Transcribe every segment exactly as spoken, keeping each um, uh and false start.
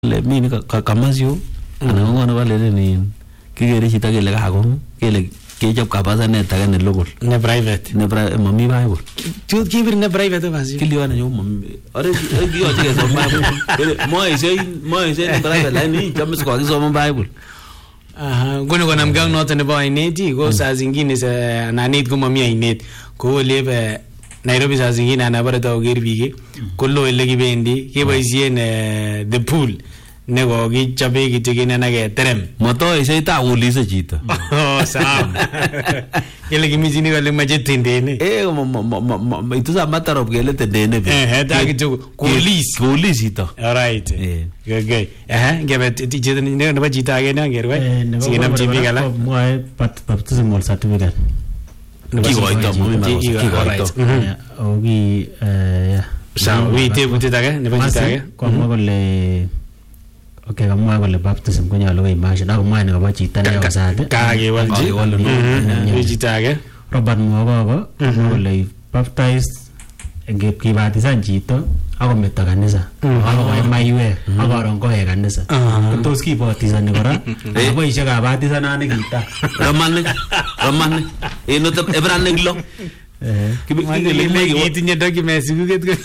le mini kamasyo ana ngono ba le ni kigere chita kele kakong kele kechop kabasanet age ne local ne private ne private mami bible tu kibir ne private basi kiliwana yo mami ore giyo chike so bible mo ise mo ise ne private la ni kama siko kisoma bible aha gono gona mgang note ne boy neti go saa zingine sa na net ko mami ainet ko lebe Nairobi saa zingine anabarata ogeri bige kullo ile kibendi keboisien the pool ne go gi chabe gi tigine na ge terem moto ise ta ulise chito oh sam ile kimizini wale majetendene eh itu sa matter of gele tendene be eh ta gi kulis kulis ito all right eh okay eh gebe tije ne ne ba jita ge na gerwe sinam jibi gala moy pat baptismal certificate Kigo ito mo mi kigo ito ogi eh sa wi te buti tage ne ba jita ge ko mo gole okay kamwa kole baptism konyolu imagine ako mwa ne ba chita ne wasade ka ge walji wi jita ge Robert Mwogo kole baptized engep kibatisan chito ako meto kanisa ako koy maiwe ako rongo e kanisa tos kibatisani kora boishe kabatisanani kita romanik romanik ino te ebranik lo eh kimagi itinye documents kuget ko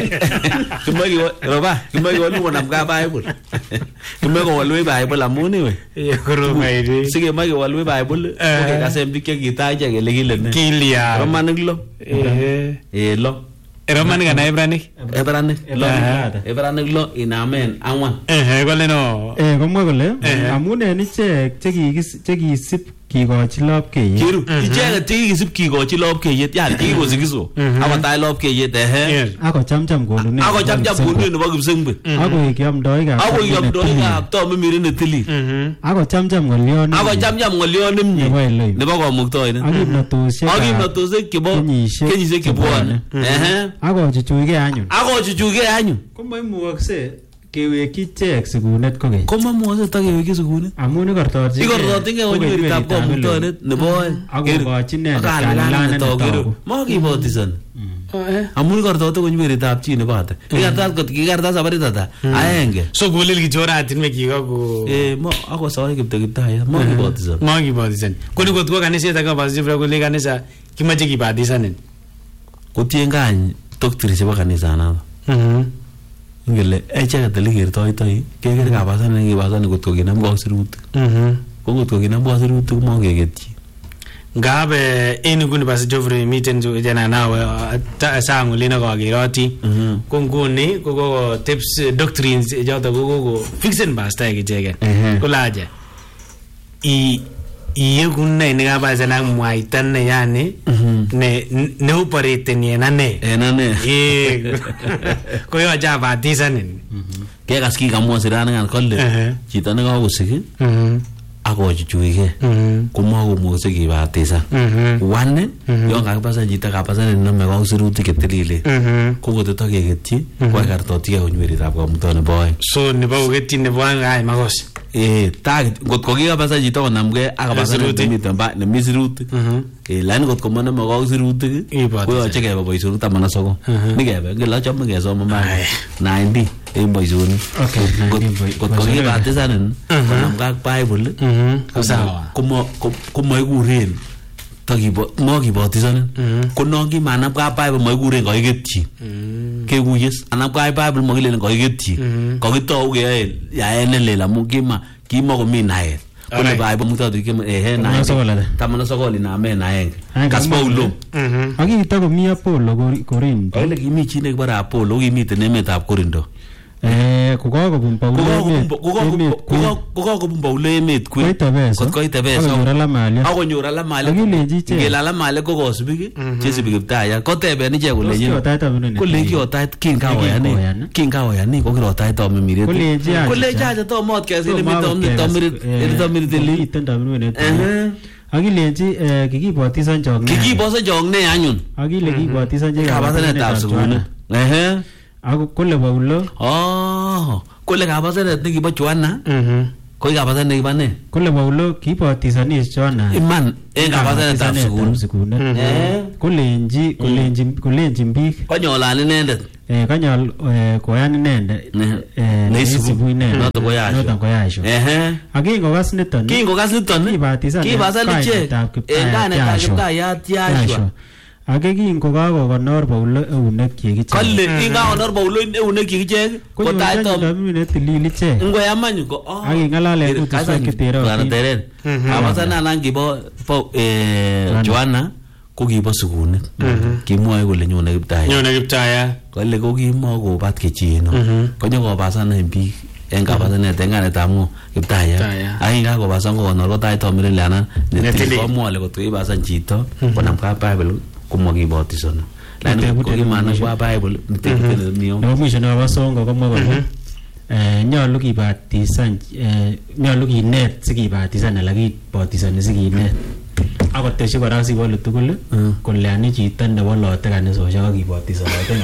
kimagi roba kimagi walu na mga bible kimagi walu bible amuni we ye koro mairi sige magi walu bible okay kasem dikya kita aja gele gele ne kilia romanik lo eh eh lo romanik ana ebranik ebranik lo ebranik lo inamen angwan eh gole no eh komwa kole amune ni che chekisip kikochi lopkeyet kiru icheket chekikisip kikochi lopkeyet yani chekikosikiso akotach lopkeyet ehe ako chamcham kolune ako chamcham kolune nebo kipsengwe ako kiamdoikab ako kiamdoikab tomimirit netilil ako chamcham ng'olyon ako chamcham ng'olyon nemie nebo komuktoinet ak kimnatosiek ak kimnatosiek chebo kenyisiek chebwone ehe ako chuchuigei anyun ako chuchuigei anyun komaimukakse kewekchi ichek sikunet kokeny komamuche takewekchi sikunet amun ikortorchingei ikortorchingei konyweritab komuktoinet nebo oeng akokochi inendet kalilanet netogu makibatisani amun ikortote konyweritab chi nebo ate ikartas kot kikartas sabarit ata aenge so kulil kichoratinwek kikako eh mo ako sawai kipte kiptaya makibatisani makibatisani koni kot ko kaniset ake basifra kule kanisa kimache kibatisanin kotiengany doctrine chebo kanisanato ngele echeket ele kertoitoi keker kabasan ne kibasani kot ko kinam kasirutik ko kot ko kinam kasirutik makeketyi ngabe en nguni basi Geoffrey miten jana nawe sang ulina ko geroti ko nguni ko ko tips doctrines jota ko ko fixen basta gejegen ko laje i iye kunna ne ga basa na mwaitan ne yani ne ne operate ni na ne enane eh ko yo ja batisanin ke kaski kamwa sirana ngan kolle chito ne ka kosik ako chuchuige komakomukse kibatisan wane yon kakibasa chito kabasanet nome kasirutik chetilile ko koteto keketyi ko kartotige konyweritab komuktoinet nebo oeng so nebo koketyi nebo oeng ay makos eh tag ngot ko kikabasa chito konamge akabasanet nemiten ba nemi sirutik eh lani ngot ko maname kasirutik ko yoche kebe boisionik taman ak sokol nikebe ngele achome kesoma ma ninety en boisionik ngot ko kibatisanin konamge ak bible sawa komo komaikuren takibo makibotisanin ko non kimanam ka bible maikuren kaiketyi kekuyes anam ka bible makilelen kaiketyi kakitou keyae yae nelel amu kima kima komi naet kole bible mutatu kima ehe naet taman ak sokol inamen aenge Kaspaulum akita komi Apollo Korinto ole kimi chi nekibare Apollo kimiten emetab Korinto eh kokakobun Paulo kokakobun Paulo emet kwen kot koite beso akonyor alamali ngel alamali ko kosubik chesibi kiptaya koteben ichek kole kole kiotait kingaoyani kingaoyani ko kirotait tomimiret kole chacha tomot kesin mitomit tomirit tomirit li tendaminet akilenji kikibotisan jong ne kikibotisan jong ne anyun akile kikibotisan je kabasanetab sukul ehe ako kole Paulo oh kole kabasanet nekibo Joanna Koi kabaset nekibane. Kole Paulo kibotisanis chona. Iman en kabasetab sukul. Sikunet. Eh. Kolenji kolenji kolenji biik. Konyolal inendet. Eh kanyal koyan inendet. Eh neisibu inendet. Noto koyasho. Noto koyasho. Eh. Akingokas niton. Kingokas niton. Kibatisan. Kibasan ichek. En kainetab Kiptayat Yashua. Age kingokakokonor Paulo eunekyik ichek. Kole kingakonor Paulo eunekyik ichek. Kotai tom. Konyo tilil ichek. Ngoyamany ko. Akingalale kutuswek cheterotin. Teren. Abasana nan kibo eh Joanna ko kibo sukunet. Kimwoe kole nyone Kiptayat. Nyone Kiptayat. Kole ko kimokobat kechino. Konyo kobasan en biik en kabasanet en kanetab ngo Kiptayat. Akingakobasan kokonor kotai tom mileleana netil komwole kot koibasan chito konam ka Bible komakibotisoni. Lakini kokimana kwa Bible nitekutene niyo. Nebo mwisho nebo songo komwa kole eh nyolu kibatisan eh nyolu kinet sikibatisan ala kibotisoni sikinet. Akotesyi kora sibole tugul kole ani chito nebo lote kanisosiek akibotisanote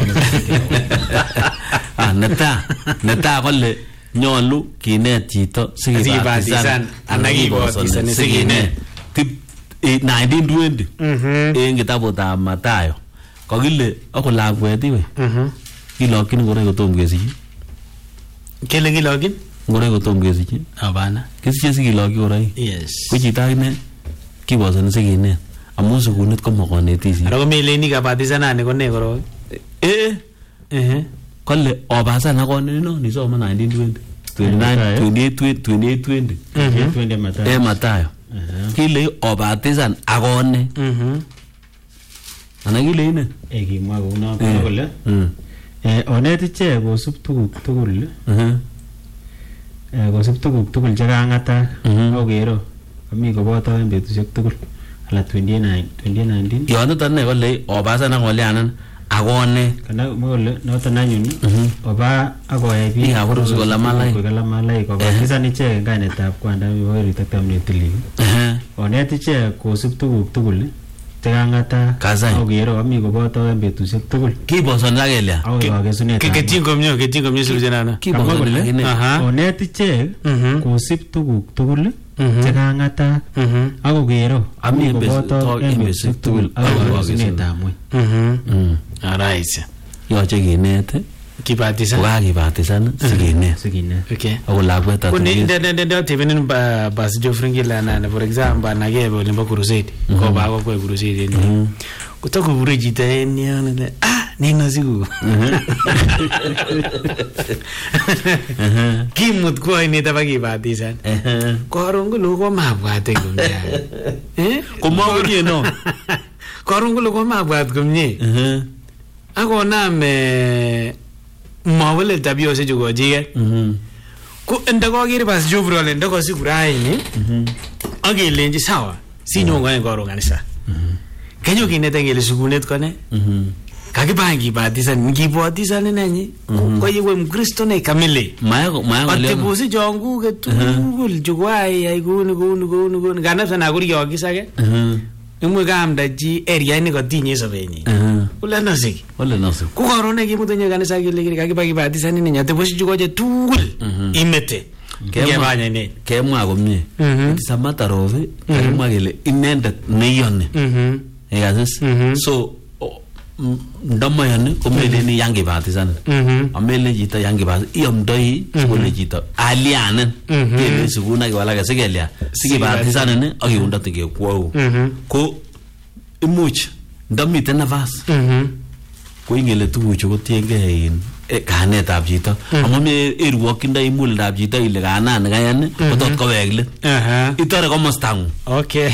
ah neta neta kole nyolu kinet chito sikibatisan ana kibotisoni sikinet. nineteen twenty en kitabutab Mathayo kokile ako lakwet iwe kilokyin ngoroik kotom kesich. Kele kilokyin ngoroik kotom kesich. Hapana. Kisiche sikilokyi ngoroik. Yes. Ko chito akine kibosoni sikinet amun sukunet ko mokonetishet. Ara komeleni kabatisanani ko ne korok. Eh eh kole obasan akone no nisoma nineteen twenty twenty-nine twenty-eight twenty-eight twenty twenty Mathayo. Eh Mathayo. Kile obatisan akone. Mhm. Ana kile ine. Eh kimwa kou noto kole eh onet ichek kosub tuguk tugul. Mhm. Eh kosub tuguk tugul chekangatak akokero ami koboto en betusiek tugul ala twenty-nine twenty nineteen. Yoniton ne kole obasan akolianan akone. Kana mole noton anyun oba akoyai biik akorusi kola malai. Kola malai kobatisan ichek kainetab kwanda nebo Ritaktam netilil. Eh. Onet ichek kosub tuguk tugul chekangata akokero ami koboto en betusiek tugul. Kiboson lakelia. Akoi kakesunet. Ketyin komnyo, ketyin komnyo sulujenano. Kiboson lakini. Onet ichek kosib tuguk tugul chekangata akokero ami koboto en betusiek tugul akoi kakesunetab ng'weny. Mhm. Alright. Yoche kinet kibatisan. Kokakibatisan sikinet. Sikinet. Okay. Ako lakwet atu. Kuni nda nda nda tebenen ba bas Geoffrey Ngilana for example na gebe limba crusade. Ko ba ko crusade ni. Kutoko bure jita ni ana ah nina siku. Kimut ko ni tabakibatisan. Koron kulo ko mabwate kumya. Eh? Komo ni no. Koron kulo ko mabwat kumye. Eh. Ako na me mawele tabio se jugo jige. Mhm. Ko ndako giri bas Geoffrey le ndako sikurai ni. Mhm. Agelenji sawa. Sinyonga en koron kanisa. Mhm. Kenyo kinete ngele sukunet kone. Mhm. Kakibangi batisan ngibatisan nenyi ko yewe mkristo ne kamili. Mayo mayo leo. Atibusi jongu ke tugul jugwai ay guni guni guni guni ganapsa na guri yogisage. Mhm. Imwe kamda ji area ni kotinye sobenyi. Mhm. Ula nasiki. Ula nasiki. Ku korone kimutonye kanisa kile kakibangi batisan nenyi atibusi jugoje tugul imete. Kebanya ne. Kemwa komye. Samata rove kemwa kele inendet neyone. Mhm. Yes. So ndomoyani komeleni yangibatisan. Amele chito yangibatisan iamdoi sikole chito alianen kele sukuna kiwalake sikelia sikibatisanen akiunda tingekwau ko imuch ndomiten nafas ko ingele tuguchu kotiengei in kanetab chito amun me irwokyindoi muldab chito ile kanani kayan kotot kowek let itore komostang'ung. Okay.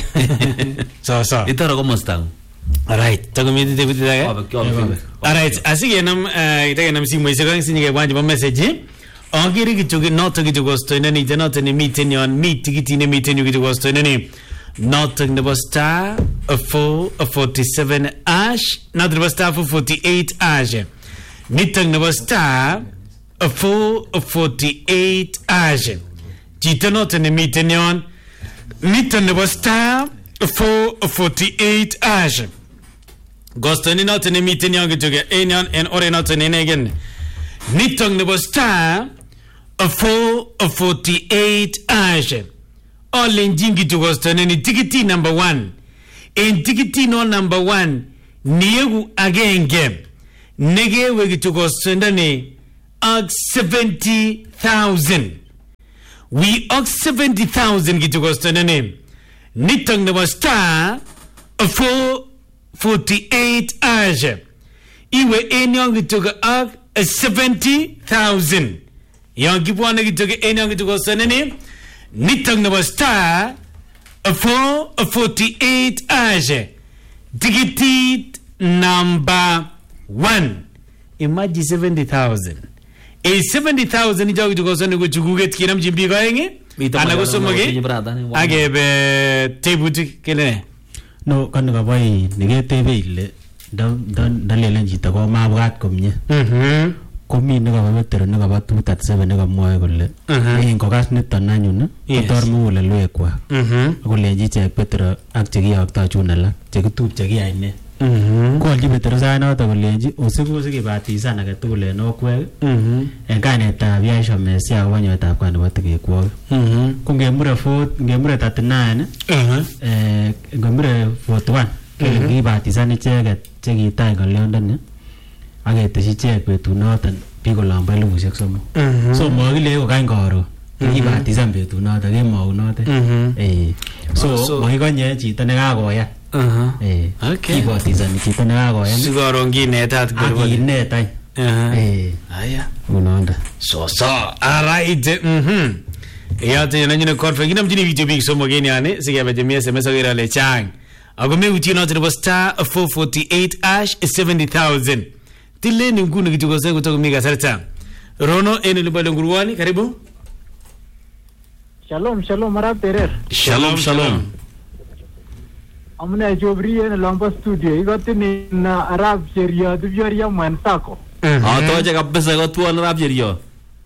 So so itore komostang'ung. Alright, takomiti tebuti daga. Alright, asigenam itagenam simoisiek ang sinye kebwan chebo message. Agere kityo noto kityo kostoineni noto nemiten yon mi tikiti nemiten yu kityo kostoineni. Noto nebo star four forty-seven ash, noto nebo star four forty-eight ash. Nitong nebo star four forty-eight ash. Chito noto nemiten yon nitong nebo star four forty-eight ash. Gostoni noto nemiten yon kityo en yon en ore noto nenegen. Nitong nebo star four forty-eight hash. Olenjin kitukostaneni tikiti number one. En tikiti no number one niegu agenge. Negewe kitukostaneni ag seventy thousand. We ag seventy thousand kitukostaneni. Nitang nebo star four forty-eight hash. Iwe en yang kituka ag seventy thousand. Yang kipwana kituka en yang kitukostaneni. Nitang nebo star four forty-eight hash. Digit number one. Imagine seventy thousand. A seventy thousand ijao kitukosani kuchukuget kinam jimbi kaenge. Ana kusumage. Agebe tebuti kene. No kan ka boy nige tebe ile dan dan dalelen jita ko mabwat komye. Mhm. Komi ne ka betero ne ka ba two thirty-seven ne ka moy kolle. Eh ko gas niton anyun ne kotor mu le lwe kwa. Mhm. Kolenji che betero ak che kiyokto chunala che kitupche kiyai ne. Mhm. Ko alji betero sa na to kolenji osiku siki batisan age tugul en okwek. Mhm. En kanetab yaisho mesia ko banyotab kan nebo tegekwok. Mhm. Ko ngemure fourth ngemure thirty-nine Mhm. eh ngemure forty-one kele kibatisan icheket che kitai ng'olyondoni aketeshi ichek betunoton biik olombo elibushek somok. So mokile ko kany koro kibatisan betunoton kemounotet. Eh so mokikonye chito nekakoyan. Eh kibatisani chito nekakoyan Sigoro nginetat gorwoni akinet any. Eh aya unondo so so alright. Mhm. Yate yananyine konfe kinamjini video big somok en yani sikebe jemie semesa gira le chang. Ako me uti note nebo star four forty-eight hash seventy thousand. Tileni ngunu kitukose kutoka miga sarta. Rono ene lubale nguruwani karibu. Shalom shalom Arab Terer. Shalom shalom. Amna jobri en lomba studio igotini na Arab Sheria dubyoria mwansako. Ah toje kabisa ko tuan Arab Sheria.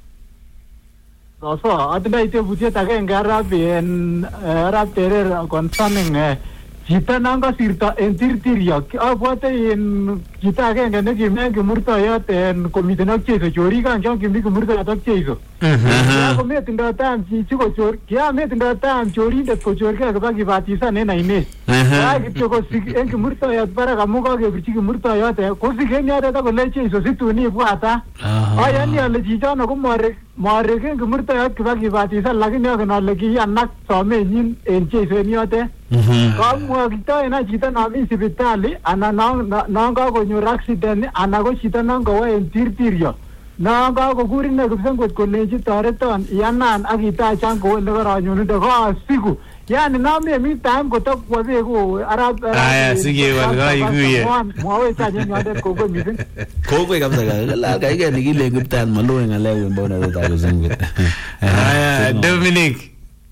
So so adna ite butia takenge Arab en Arab Terer concerning Jita nanga sirta entirtiria abwate en jita agenge ne kimne kimurtoyot en komitenak cheiso chori kan chon kimi kimurtoyot ak cheiso. Ya kometindo tam chi chiko chor ya metindo tam chorindet ko chor ke ba kibatisan en ainet. Ya kityo ko sig en kimurtoyot bara kamuka ke birchi kimurtoyot ko sigen yare ta ko le cheiso situni bwata. Ayani ale chichono ko more more ke kimurtoyot kiba kibatisan lakini agen ale ki anak somenyin en cheiso en yote. Kamwa kita ina chita nami sipitali ana nanga konyor accident ana ko chita nanga wa entirtirio nanga ko kurine kipsengot koleji toreton yanan akita chango ne karanyunu de ko siku yani nami mi time ko takwa be ko arab aya sige wal ga iguye mwawe cha nyande ko ko mi ko ko kabisa ga la ga ga ni gile ngiptan malo ngale wimbo na ta kuzungu. Aya Dominic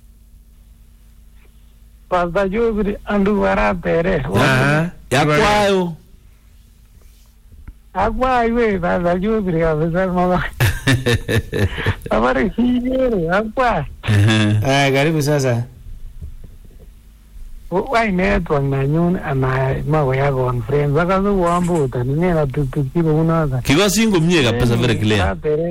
Pasda jubri andu Arab Terer. Aha. Ya kwayo. Agua iwe pasda jubri kabisa mama. Habari hii agua. Aya karibu sasa. Wai network na nyun ana mago ya conference baka zo wambo tani nena tutukibo unaza. Kigosi ngomnye kabisa very clear.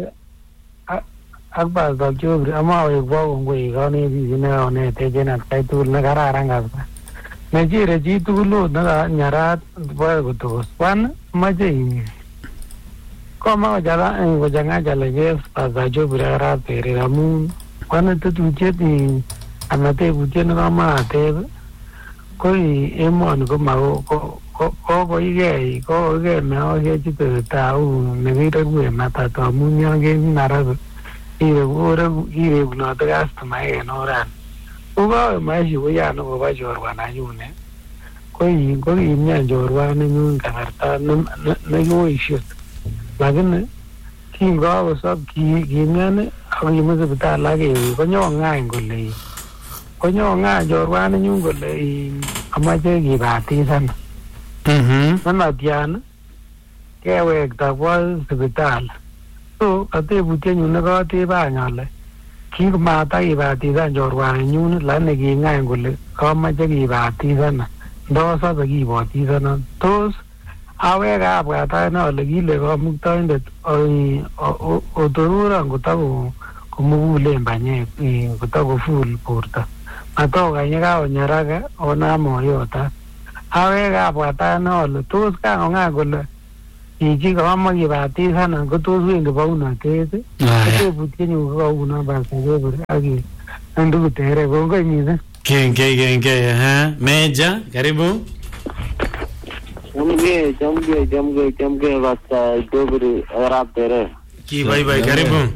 Agba da jobri ama we gwa ngwe ga ne bi ne one te jena kai tu na kararan ga ne jire ji tu lu na nyara ba go to span ma je ni ko ma jala en go janga jala ge pa da jobri ara tere ramu kwana tu tu je ni amate bu je na ma te ko i emon go ma ko ko ko ige ko ge na o ge ji te ta u ne ge re bu ma ta to mu nya ge na ra ire ora ire una gasta mai no ran uga mai ji ya no ba jorwa na yune ko yi ko yi nya jorwa na yun ka harta na yo ishu lagan ki ga wa sab ki ki ne a yi mu zubta lage ko nyo nga ngole ko nyo nga jorwa na yun gole ama je gi ba ti san mhm na diana ke we ta wa zubta so ate butia nyune ko te ba nyale ki ma ta i ba ti dan jorwa nyune la ne gi ngai gole ko ma je gi ba ti dan do sa ba gi ba ti dan tos awe ga ba ta no le gi le ko mu ta inde o o o to ru ran ko ta ko komugulen banyek kotako full borto. Matokanye kaonyarake onam oyotat. Aweke abwatane ale tos kakong'aa kole chichi kamach kibatisan anan ko tos wendi bounatet. Kotebutienyu ko kauno Pastor Jeffrey ak ndugu Tere. Kongoi missing. Kengei kengei ha. Meja, karibu. Jamge, jamge, jamge, jamge Pastor Jeffrey arap Tere. Ki bye bye, karibu.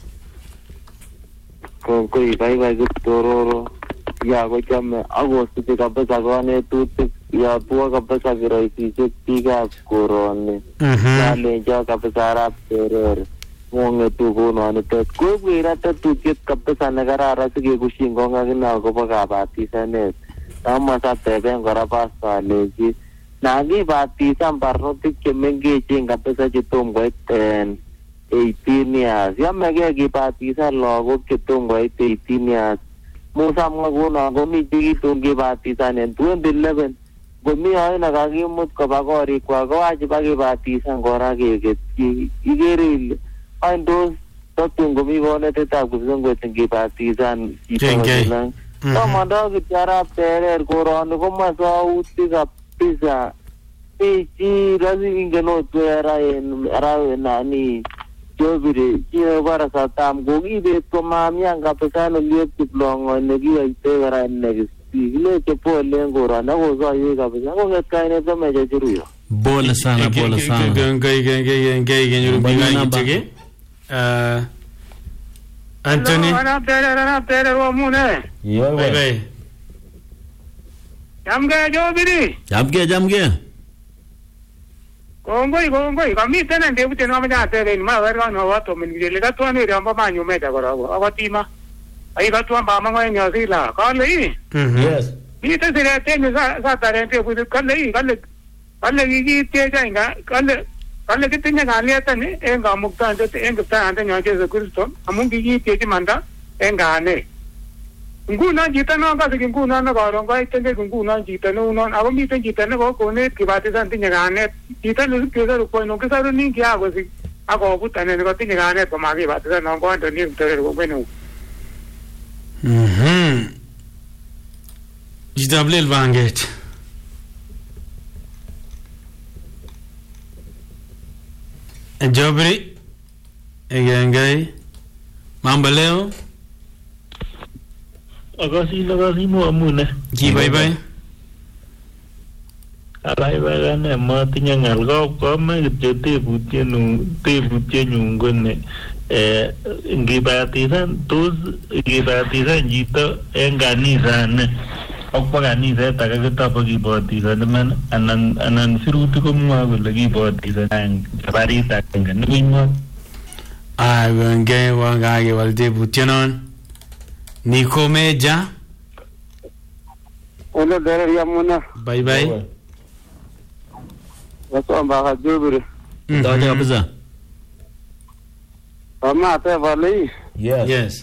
Kongoi bye bye Tororo. Ya ko chame agositi kabisa konetutik ya tuwa kabisa kiraisishek biikab koroni. Yalenjo kabisa arap Tere. Ng'ong'etu kononitet. Koibwech tetutiet kabisa nekararan sikekushin kong'akine akobo kabatisanet. Amasateben kora Pastor alenji nakibatisan barnotik chemengechen kabisa chetom koit en eighteen years. Yamegei kibatisan lagok chetom koit eighteen years. Musa mwa kuno komi chekitun kibatisan en twenty eleven. Komi oin kakimut koba korikwak kowachi bakibatisan kora keketyi. Ikere ile oin tos tatun komi konetetab kipsengwet ngibatisan chito. Tomondoo kityo arap Terer koroni komasautik kabisa. Chi lazima ingen ot era en arawe nani Jobiri chi bara satam kokibet komamian kabisa oliep Kiplong'ot nekiyoite kora next week. Leche pole en koroni akosoiwech kabisa. Kong'et kainet komeche chiruyo. Pole sana, pole sana. Kengei kengei kengei kenyoru biik kityo. Uh, Anthony. Arap Terer, arap Terer wamune. Bye bye. Jamge Jobiri. Jamge, jamge. Kongoi, kongoi. Kamiten en tebutiet nomoche ateben mawerkan owotomin kele katwan eri ambo manyumecha kora akotima. Ai katwan bamang'o en yosila. Kale ii. Yes. Miten siret en yu sataren tebutiet. Kale ii, kale kale kikitiecha inga. Kale kale kitinye kalyetani en kamuktaindet en kiptayandenyon Jesu Kristo amun kikitiechi manda en kanet. Ngunon chito non kasik ngunon nekoron koitengek ngunon chito neunon ako miten chito nekokonet kibatisan tinye kanet. Chito nekikesoru kwainon kisorunin kiakosik akobut anan nekotinye kanet komakibatisan non ko Anthony Tere kongoi neu. Mhm. Chitab lel banget. Jobri. Egengei. Mambo leo. Akasile kasimu amune. Ki bye bye. Araibaikane matinye ng'al kome kityo tebutienyu tebutienyu ngone eh ngibatisan tos ngibatisan chito en kanisani akwa kaniset ake kotobo kibatisan iman anan anan sirutik komwoe kole kibatisan sabarit agenge nikinyo. Ai wenge wangage wal tebutienon. Niko Meja. Ole Tere yamuna. Bye bye. Wasomba ka Jobiri. Ndaje kabisa. Ama te vale. Yes. Yes.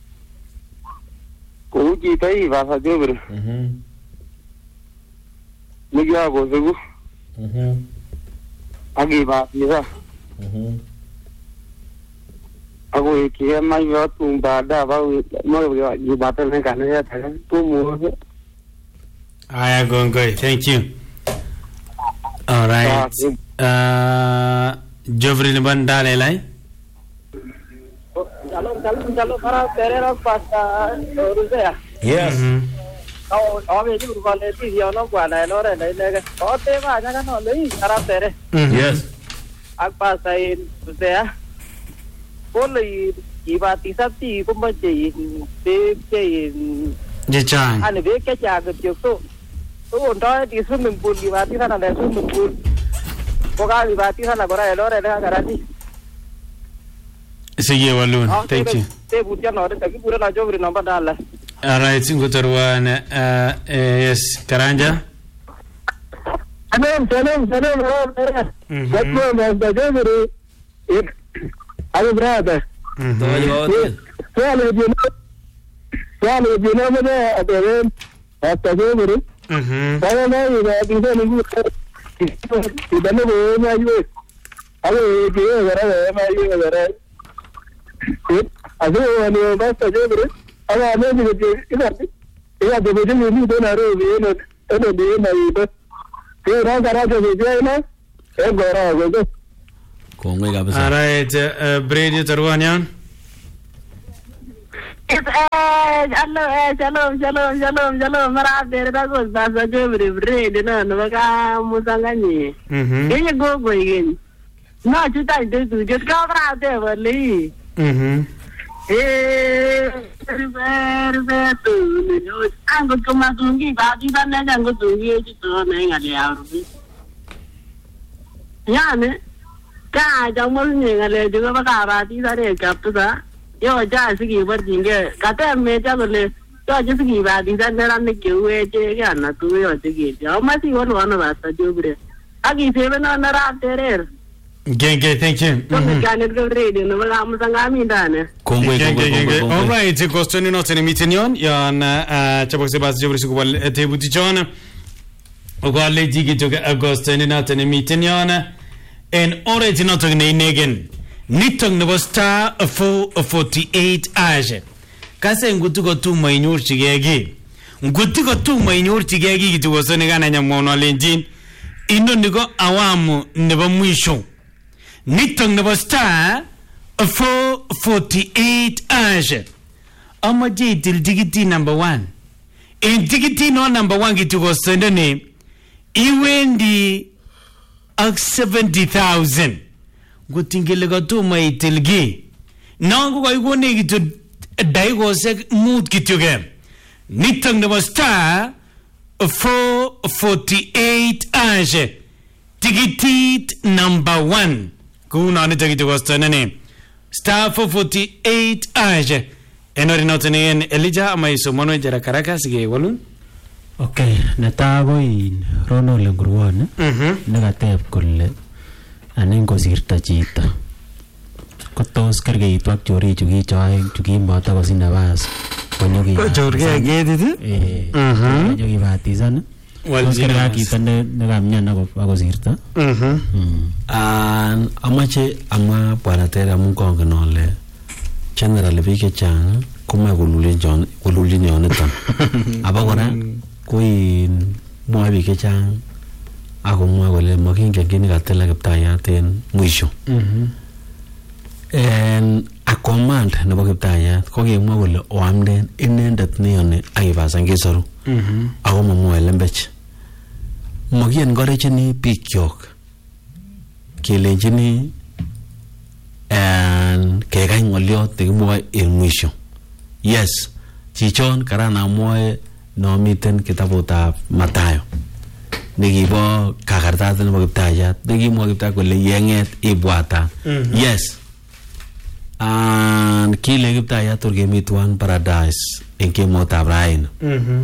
Ko chito ii Pastor Jobiri. Mhm. Nikiako siku. Mhm. Akibatisa. Mhm. Ako ikie mayo tumbada ba mo gibatene kanaya ta tumu. Aya gongoi. Thank you. All right. Uh, Jovri ni bandale lai. Chalo chalo chalo para Tere Pastor Rusea. Yes. Au au me ju ko le ti yo no kwa na no re nei ne. O te ba nya ka no le para Tere. Yes. Ak Pastor Rusea. Boleh ibatisan ti kumaje te te Je chang. ane be ke cha ke tu tu ndo di swimming pool ibatisan ada swimming pool ko ka ibatisan agora elore le garati Sige walun. Thank you. te butian no de ki pura na Jobri number dala. All right, singo tarwan uh yes, Karanja. Salam, salam, salam, arap Terer. Sakmo Pastor Jobiri. Ayo brother. Ndaje kabisa. Swali jina. Swali jina mene ateren. Pastor Jobiri. Mhm. Saya na ibatisan ngu. Idane bo ma yue. Alo ke gara ma yue gara. Ase wani Pastor Jeffrey aga ame ni ke ina ina de de ni de na ro vi eno eno de na ito. Ke ra gara de de ina e gora go. Kongoi kabisa. Alright, uh, Brady Tarwanian. Hello, shalom, shalom, shalom, shalom. Marab dere da gos Pastor Jeffrey Brady na no ka musangani. Mhm. Ye go go yin. No, chuta de tu je ka bra de wali. Mhm. Eh, ver ver tu no. Ango toma tungi ba di ba na ango tungi ji to na ngale aru. Ya ne. Ka ja mo ni ngale ju ba ka ba di da re ka tu da. Yo ja sigi bar dinge. Ka ta me ja le. Yo ji sigi ba di da na ne ke we je ga na tu yo sigi. Ya ma si won won ba ta ju bre. Agi se na na ra tere. Genge, thank you. Mhm. Ka ne go ready no ba mu sanga mi da ne. Kongoi, kongoi, kongoi, kongoi. All right, kostoni no tene mitenion yan chapok se bas jobri su bal te butichon. O ga le digi to agostoni no tene mitenion en ore ti no to ne negen. Nitong no star four forty-eight age. Kase ngutu go tu mai nyur chigegi. Ngutu go tu mai nyur chigegi gitu go sone gana nyamono lenjin. Indo nigo awamu nebo mwisho. Nitong nebo star four forty-eight age. Ama jitil digiti number one. In digiti no number one gitu go sende ne. Iwendi ak seventy thousand. Gutingile go tu mai tilgi. Nangu go igone gitu dai go se mood gitu ge. Nitong nebo star four forty-eight age. Tigitit number one. Kuna ni tigitu wastana ne. Star four forty-eight age. Enori notene en Elijah amaiso mono jara Caracas ge walun. Okay, neta ko in Rono Lenguruan. Mhm. Negatep kole anen kosirta chito. Kotos kergeitu ak chori chuki choeng chuki mbata ko sinabas. Konyoki. Chorge gedit. Eh. Mhm. Konyoki batizan. Tos kerga kita ne negamnya na ko sirta. Mhm. An amache ama bwana tere amun kongen ole generally biik chechang komoe kolulien jon kolulien yoniton. Abakora koin mwoe biik chechang ako mwoe kole mokingen kit nekatil Kiptayat en mwisho. Mhm. En a command nebo Kiptayat kokemwa kole oamden inendet neyoni akibasan kesoru. Mhm. Ako mamwoe lembech. Mokien korechini bikyok kelenjini en kekany ng'oliot nekimwoe en mwisho. Yes, chichon karan amwoe nomiten kitabutab Mathayo nekibo kakartatet nebo Kiptayat nekimwoe Kiptayat kole yeng'et ibwatan. Yes. And kile Kiptayat tor kemi tuan paradise en kemotab raini. Mhm.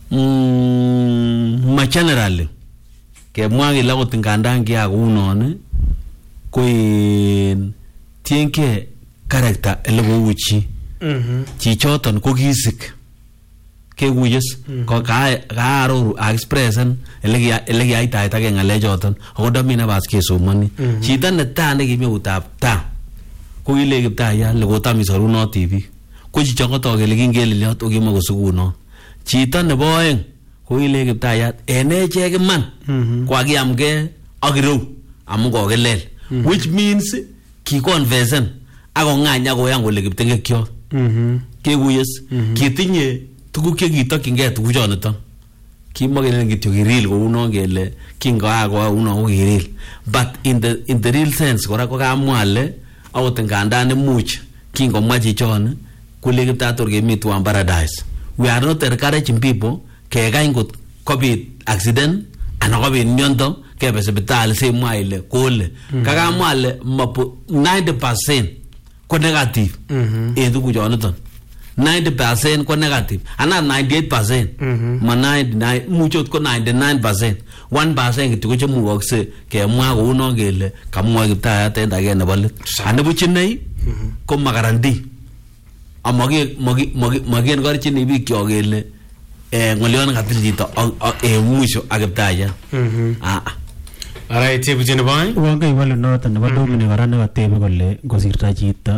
Mm, ma generally kemwa kele akot ngandan kiakunon ko in tienge character ele kou chi. Mhm. Chichoton ko kisik kekuyes ko kaaroru expressen ele kiaitaitake ng'alechoton ako ndomi nabas kesomoni. Chito netaa nekimi eutab taa ko kile Kiptayat le kotam isorunoti biik ko chichon kotok kele kingeleliot okimo kosukunot. Chito nebo oeng ko kile Kiptayat en echek iman ko kakiamgee ak ireu amun kokilel, which means kiconfessen ako ng'any akoyan kole kiptengekyot. Mhm. Kekuyes kitinye tuguk chekitokyingee tuguchoniton. Kimokelen kityo kiril kounon kele kingoakoa kounon ko kiril, but in the in the real sense kora ko kamwa ale akot ngandan imuch kingomwa chichon kole Kiptayat tor kemi tuan paradise. We are not encouraging people kekany kot kobit accident anan kobit miondo kebe sipitali semwa ile kole kakamwa ale ninety percent ko negative en tuguchoniton. ninety percent ko negative anan ninety-eight percent ma ninety-nine muchot ko ninety-nine percent. one percent kityo ko chemukokse kemwa kounon kele kamwa Kiptayat en age nebo let. Anibuch inei ko makaranti amake maken korchini biik kyok kele eh ng'olion nekatil chito en mwisho ak Kiptayat. Ah. Alright, tebu jene boy. Wanga iwale noton nebo Dominic kora nekatebe kole ngosirta chito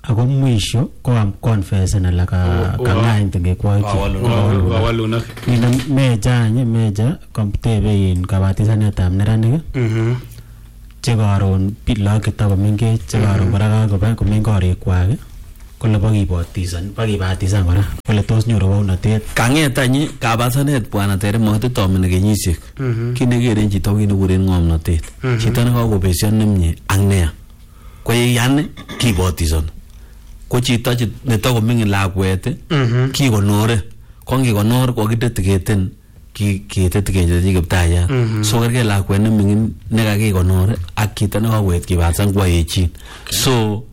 ako mwisho ko am confess na la ka kang'any tenge kwa iki wawalunok ina meja nye meja komptebe in kabatisanet ab neranik mhm che karon pilok kitako mengech che karon kora kakoba komeny korikwak kole bakibatisan bakibatisan kora kole tos nyoru waunatet kangetanyi kabasanet bwana tere motetomene kenyisiek kinekeren chito kinekuren ng'omnotet chito nekakobesyo nemie ak neya ko yan kibotisan ko chito netakoming'in lakwet kikonore ko ngikonor kokidetiketen kidetiketen kiptayat so kergei lakwet neming'in nekakikonor ak chito nekawet kibatisan kwaechin so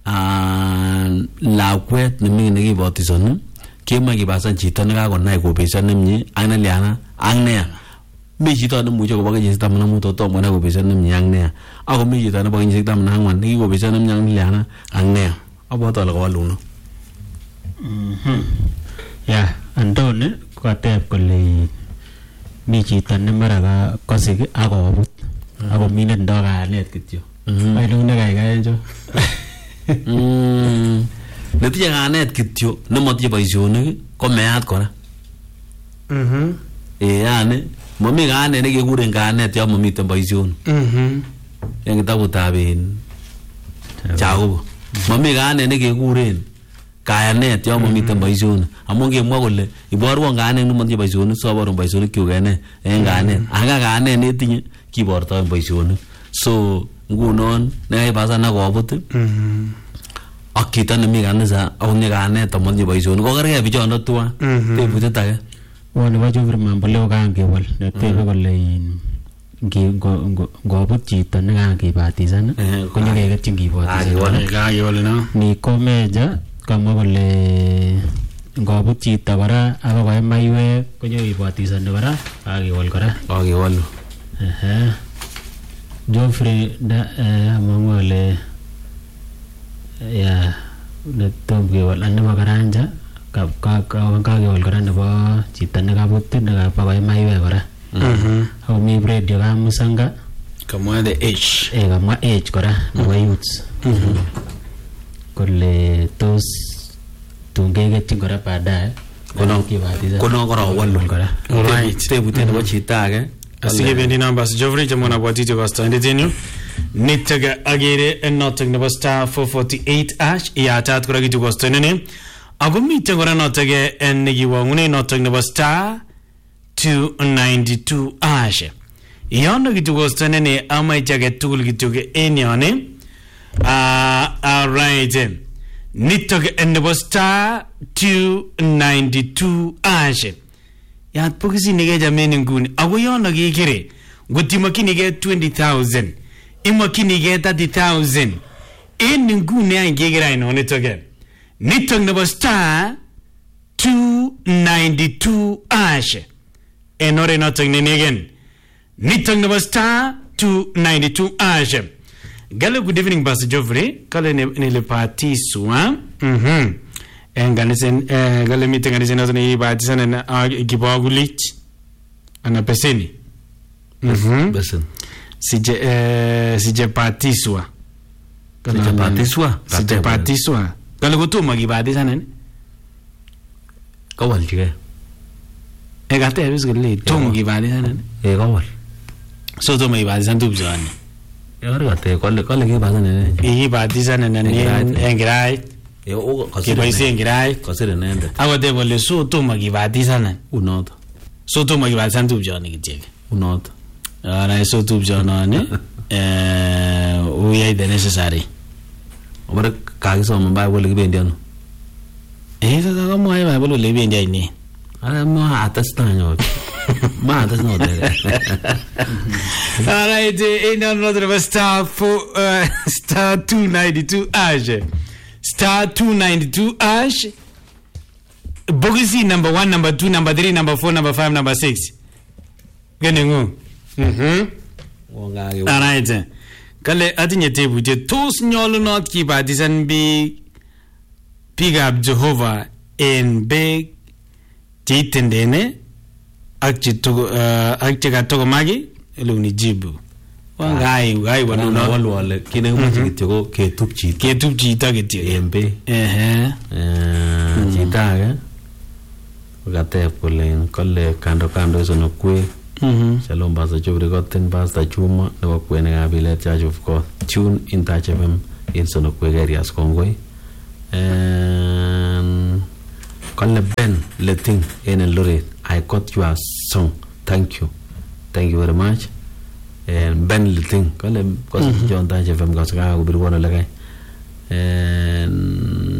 lakwet neming'in nekibotisan kemoe kibatisan chito nekakonai kobesyo nemie ak neliana ak neya mi chito nemuche kobo kenyisiek taman ak mut tomo konai kobesyo nemie ak neya ako mi chito nebo kenyisiek taman ak ang'wan nekikobesyo nemie ak neliana ak neya abwoti ale kowalunok. ya andone kokateb kole mi chito nemara kosik akobut ako mi netindoi kayanet kityo ailung nekaikai cho netinye kayanet kityo nemotinye boisionik ko meat kora ee yani momi kayanet nekekuren kayanet yon momiten boisionik en kitabutab Jakobo momi kayanet nekekuren kayanet yon momiten boisionik amun ngemwa kole iborwon kayanet nemotinye boisionik soborun boisionikyuk ene en kayanet anga kayanet netinye kibortoen boisionik so ngunon nekaibasan akobut ak chito nemi kanisa akotinye kayanet amotinye boisionik ko kergei bichondo tuan tebutiet age woni bo Jofrey Mamboleo kangewol netebe kole ngobut chito nekakibatisan konyekeketyin kibatisan kagewol no ni komeja kamwa kole ngobut chito kora akokoe maiwek konyokibatisani kora kagewol kora kagewolu ehe Jofrey da amangwa le ya netom kewol anebo karanja kagewol kora nebo chito nekabut nekabakoe maiwek kora ako mi radio kamusanga kamwa the age eh kamwa age kora nebo youths kole tos tungeketyin kora baadaye kono kono kora walun kora alright tebutiet nebo chito age asikebendi numbers Jofrey jamona bwatiti kostoindet enyu nitaga agere notok nebo star four forty-eight ash yatat kora kitu kostoinene ako miten kora notok en nekiwangune notok nebo star two ninety-two ash yono kitu kostoinene ama ichage tugul kitu en yone ah alright nitok nebo star two ninety-two ash ya pokisi nige jameni nguni ako yono kekere ngotimakinige twenty thousand imakinige thirty thousand en nguni angekera ino nitoke nitok nebo star two ninety-two ash en ore notok nenegen nitok nebo star two ninety-two ash gale good evening Pastor Jofrey kale nile party swa mhm en ganisen eh gale meeting ganisen nazo ni party na kibagulit ana peseni mhm besen sije eh sije party swa sije party swa sije party swa gale gutuma kibadi sana ni kawal chige e gate bis gale tum kibadi sana ni e kawal so to mai badi sana tubjani yorgate kole kole kibadi sana ni kibadi sana ni engrai e o kasire engrai kasire nende agote bole so to magibadi sana unoto so to magibadi sana tubjani kitege unoto ara so tubjani ne eh we are necessary obere kagisoma Bible kibendi ano eh sasa kama hai Bible le bendi ai ne ara ma atastanyo ma atasno de ara ite in another star for uh, star two ninety-two ash star two ninety-two ash bogisi number one number two number three number four number five number six genengu mhm wongage alright kale atinye tebuje tos nyolunot kibatisan bi bigab Jehovah en big titendene ak chito ak chikatogo magi eluni jibu wangai gai Wana wanu walu wale kine umachi kityo ko ketup chito ketup chito kityo embe ehe chito age kokateb kole kole kando kando isono kwe mhm Shalom Pastor Jovri Gotten Pastor Chuma nebo kwenikab ilet Church of God tune in Touch F M in Sonokwe areas Kongoi and kole Ben Letting in Eldoret I got your song thank you thank you very much and Ben Letting kole kosa John Touch F M kosa ka kubiri wono lagai and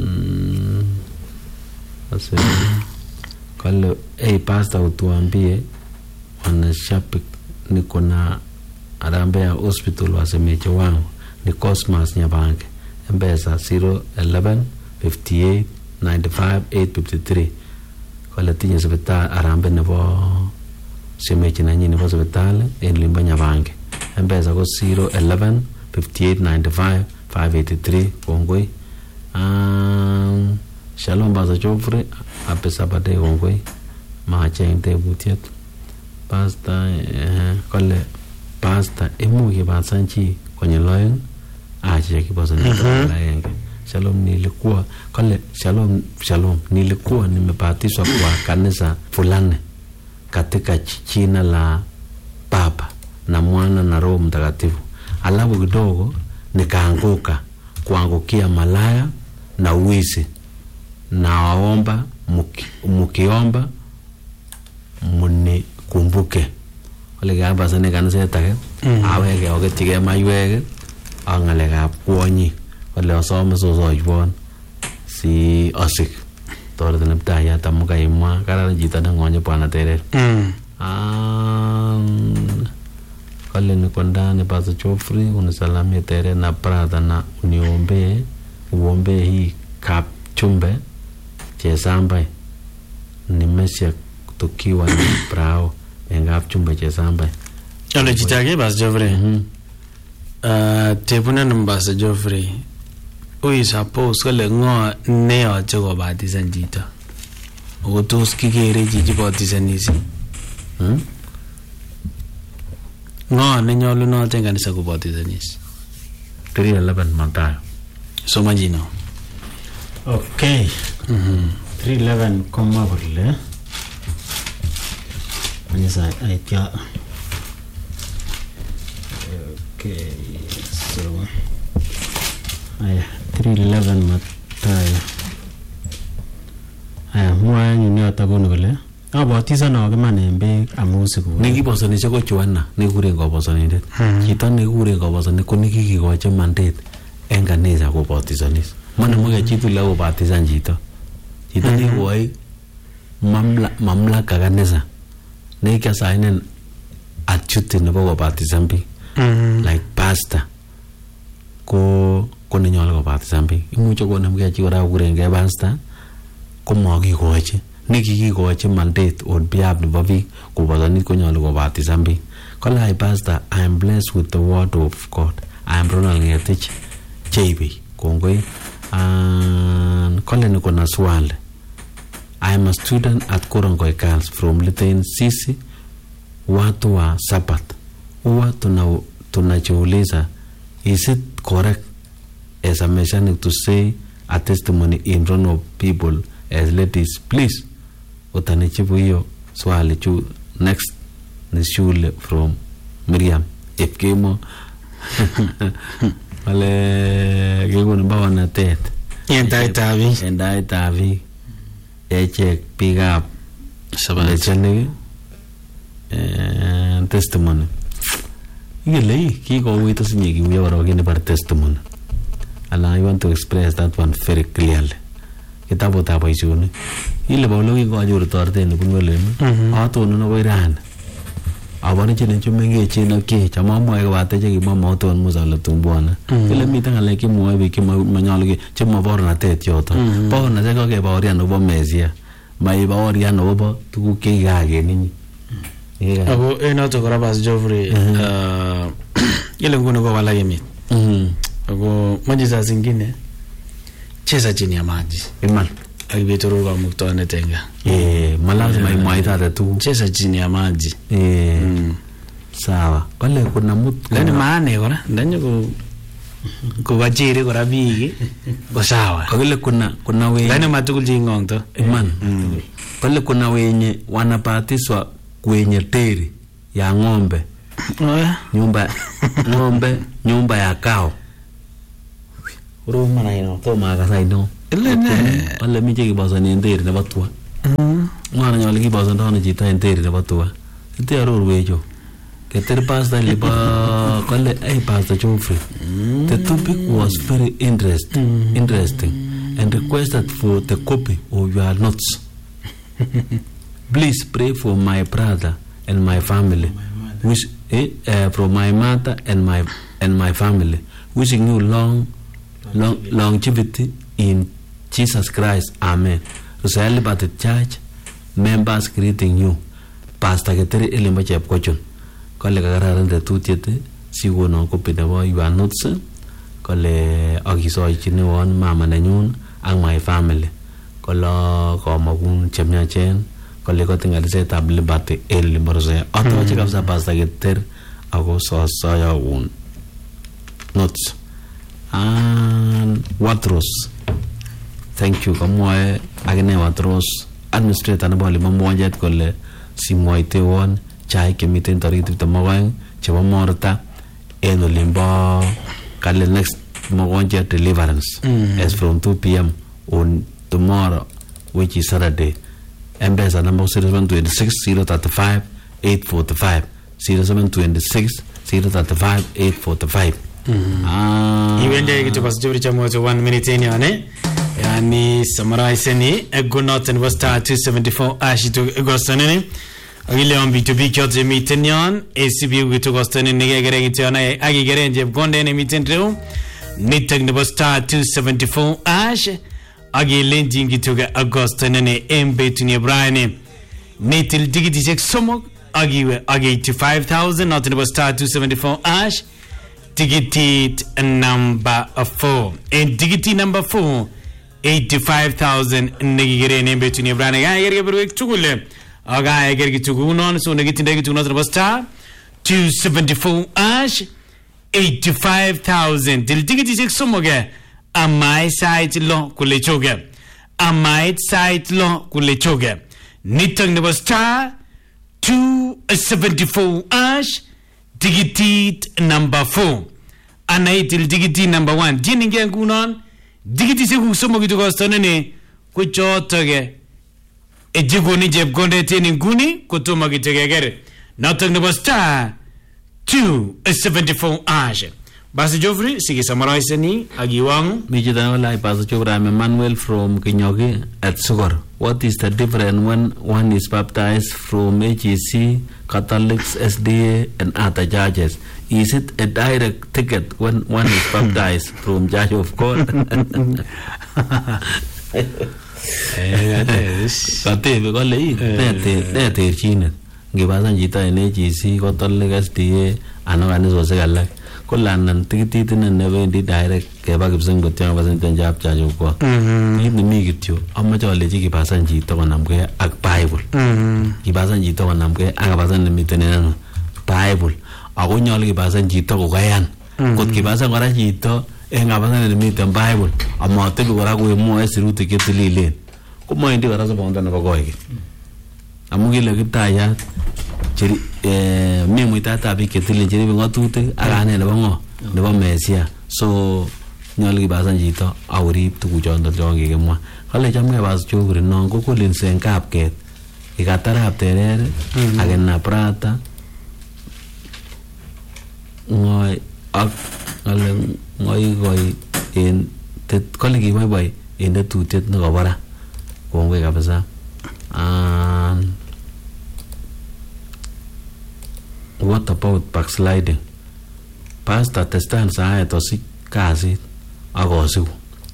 ase kole hey pastor utuambie wanashabik niko na Harambee Hospital wasemeche wangu ni Cosmas Nyabange Mpesa zero eleven fifty-eight ninety-five eight fifty-three kole tinye hospital Harambee nebo semeche nanyi nebo hospital en limba Nyabange Mpesa ko zero eleven fifty-eight ninety-five five eighty-three kongoi um, Shalom Pastor Jovri happy Sabbath kongoi macheng tebutiet Pastor eh, kole Pastor imu kibasan chi kwenye loen aje kibasan laenge Shalom nilikuwa kole Shalom Shalom nilikuwa nimebatizwa kwa kanisa fulani katika jina la Baba na Mwana na Roho Mtakatifu alafu kidogo nikaanguka kuangukia malaya na uizi na waomba muki, mukiomba muni kumbuke ole gaba sane kanisa take awege ogetige maywege angalegab kwonyi ole osome sosoywon si osik tore de nepta ya tamuka imwa kararan jita na ngonye bwana tere mm ah kole ni kondani Pastor Jovri unisalamie tere na brother na uniombe uombe hii kap chumbe Chesamba nimesha tukiwa ni brao engap chumbe Chesamba ole chitage Pastor Jovri mhm uh tebuna namba Pastor Jovri oi suppose kole ngo ne yoche kobatizan chito o tos kikere chichi batisanisi hm ngo ne nyolunot en kanisa kobatisanis three eleven Mathayo somanjino Okay. mhm three eleven koma kole anisa aitya. Okay. So aya three eleven Mathayo. Aya mwa nyuni atakonu kole abatisan akiman en beek amu siku nekibosonishe ko Joanna nekikuren kobosonindet chito nekikuren kobosonindet ko nekikikochi mandate en kanisa kobatisanis manamuke chitule kobatisan chito chito nekikoi mamlaka kanisa nekiasainen achuti nebo kobatisan biik like pastor ko ko nenyolu kobatisan biik imuche konemgei chi kora kokurengei pastor komakikochi nekikikochi mandate on behalf nebo biik kobosonis konyolu kobatisan biik kole I pastor I am blessed with the word of God I am Ronald Ngetich J B kongoi and kole niko na swali I am a student at Korongoi Girls from Litein Sisi watu wa Sabbath huwa tuna tunajiuliza is it correct as a messianic to say a testimony in front of people as ladies please utanijibu hiyo swali chu next ni shule from Miriam Epkemo wale kiko mbawa na tet yentai tavi endai tavi eche pick up sabale chene eh testimony igele kiko wito sinye kiuya warogene par testimony and I want to express that one very clearly kitabu tabo isuni ile bawlo ki ko ajur torte ne bungolen atonu no koiran abone chene chumenge chene ke chama moe ko bate che kimama oton musala tumbona ile miten ngale ki moe bi ki manyalo ki chema borna tet yoto borna se ko ke bawrian obo mesia mai bawrian obo tuku ke gage nini ako enoto kora Pastor Jovri uh ile nguno ko wala yemi mhm ako majiza zingine cheza chini ya maji iman akibetoro kwa muktone tenga eh malazima imwaita tu cheza chini ya maji eh sawa kole kuna mut Lani maane kora ndanyo ko ko kachiri kora biik ko sawa. kole kuna kuna wenye Lani matukul chingongto. iman kole kuna wenye wanabatizwa kwenye teri ya ng'ombe nyumba ng'ombe nyumba ya kao uruma na ino to makasa ino Lene. kole mi chekibosoni en teri nebo tua ng'wana nyolu kibosondo chito en teri nebo tua ite arorwecho keter pastor libo kole hey Pastor Geoffrey the topic was very interesting interesting and requested for the copy of your notes. Please pray for my brother and my family which eh, uh, for my mother and my and my family wishing you long long longevity in Jesus Christ, amen. Rosalie Baptist Church members greeting you. Pastor Keteri Elimba Chepkochon kole kakararan tetutiet sikonon kopi nebo your notes kole akisoichiniwon mama nenyun ak my family kole komakun chemyachen kole kotinye lisetab Liberty Elimba Rosalie atoche kabisa Pastor Keter ako sosoyawun notes and Watros. Thank you kamwae akine Watros administrator nebo Limo Mwanjet kole simwaitewon chaik chemiten tarik tiptem ak oeng chebo Morta en olimbo kale next Mogonjet deliverance mm. as from two p.m. on tomorrow which is Saturday. M-Pesa number zero seven two six zero three five eight four five zero seven two six zero three five eight four five. Ah. Iwende kitu kwa sijuri cha moto one minute ini ane. Yani summarize ni egonot and was star two seventy-four ashitu egostane. Agile on B two B kyote miten yon A C B kitu gostane nige gere kitu yana agi gere nje gonde ne miten reu. Nitek ne was star two seventy-four ash agile jingi tuga agostane ne embe tuni Brian. Nitil digiti sek somok agiwe agi eighty-five thousand not ne was star two seventy-four ash. Digiti number four. And digiti number four, eighty-five thousand negigere nembe tuni brana. Ga gerge berwek chukule. Aga gerge chukunon so negiti ndegi chukunon number star two seventy-four ash eighty-five thousand. Dil digiti sek somoge. Amai site lo kule choge. Amai site lo kule choge. Nitang number star two seventy-four ash digiti number four. Anaitil digiti number one. Dini nge ngunon digiti se kusomo kitu kostone ni kuchotoge ejigoni jeb gonde teni nguni kutuma kitegegere natok nebo star two seventy-four ash. Basi Geoffrey sige summarize ni agiwangu Mijita wala Pastor Geoffrey. I'm Emmanuel from Kinyogi at Sugor. What is the difference when one is baptized from H E C, Catholics, S D A and other churches? Is it a direct ticket when one is baptized from Church of God? Katebe kole ii ne terchinet ngibasan chito en H E C, Catholic, S D A anan kanisosiek alak kolanan tikitit ine nebendi direct keba kipsengwet yon kabasan chito chap Church of God. Kit nemi kityo amoche alechi kibasan chito konamgei ak Bible. Kibasan chito konamgei ak kabasan nemiten en Bible. Ako nyolu kibasan chito kokayan. Kot kibasan kora chito en kabasan nemiten Bible amatebi kora koemwoe sirutik chetililen komoendi kora sobondo nebo koikeny. Amu kile Kiptayat cheri eh mi muitatab biik chetililen cheribe ng'atutik ak ane nebo ng'o nebo Mesia. So nyolu kibasan chito akorib tuguchondo chon kikimwa. Kale chamgei Pastor Geoffrey non ko Collins en Kapket ikatarab Terere ak Naprata ngoi ak ngale ngoi goi en tet kole kiboiboi en tetutiet nekobora kongoi kabisa. And what about backsliding? Pastor testan saet osich kasit akosiku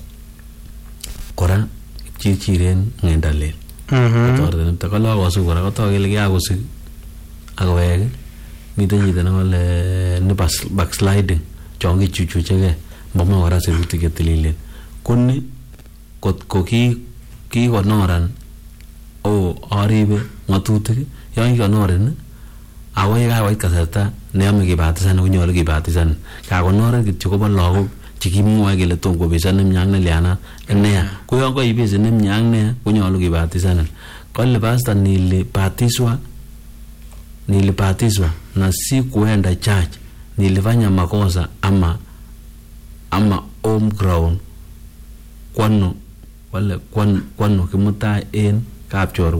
kora chichiren ng'endalel kotoreten nito kole akosiku kora kotok kele kiakosik akowek miten chito nekole ni backsliding chon kichuchuchege momoe kora sirutik chetililen koni kot ko ki kikonoran o aribe ng'atutik yon kikonoren ako ye kakoit kasarta neyome kibatisan konyolu kibatisan kakonoret kityo kobo lagok chekimwoe kele tom kobeso nemya ak neliana neya ko yon koibese nemya ak neya konyolu kibatisanin kole pastor nilibatiswa nilibatiswa na si kuenda church nilifanya makosa ama ama home ground kwano wale kwano kimutai en kapchorwa